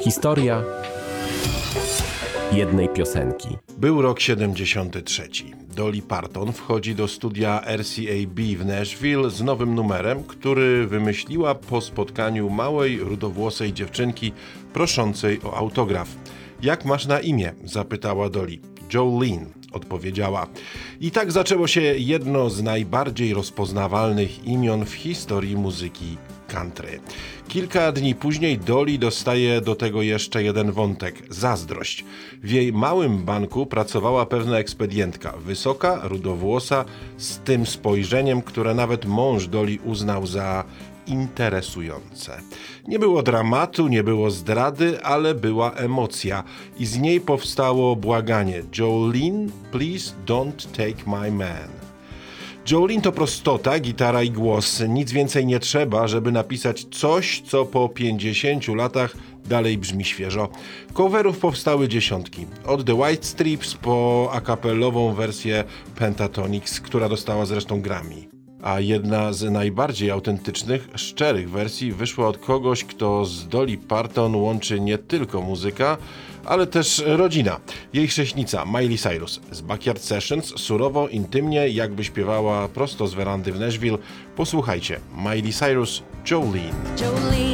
Historia jednej piosenki. Był rok 73. Dolly Parton wchodzi do studia RCA w Nashville z nowym numerem, który wymyśliła po spotkaniu małej, rudowłosej dziewczynki proszącej o autograf. Jak masz na imię? Zapytała Dolly. Jolene, odpowiedziała. I tak zaczęło się jedno z najbardziej rozpoznawalnych imion w historii muzyki country. Kilka dni później Dolly dostaje do tego jeszcze jeden wątek – zazdrość. W jej małym banku pracowała pewna ekspedientka, wysoka, rudowłosa, z tym spojrzeniem, które nawet mąż Dolly uznał za interesujące. Nie było dramatu, nie było zdrady, ale była emocja i z niej powstało błaganie: Jolene, please don't take my man. Jolene to prostota, gitara i głos. Nic więcej nie trzeba, żeby napisać coś, co po 50 latach dalej brzmi świeżo. Coverów powstały dziesiątki. Od The White Stripes po akapelową wersję Pentatonix, która dostała zresztą Grammy. A jedna z najbardziej autentycznych, szczerych wersji wyszła od kogoś, kto z Dolly Parton łączy nie tylko muzyka, ale też rodzina. Jej chrześnica Miley Cyrus z Backyard Sessions, surowo, intymnie, jakby śpiewała prosto z werandy w Nashville. Posłuchajcie, Miley Cyrus, Jolene. Jolene.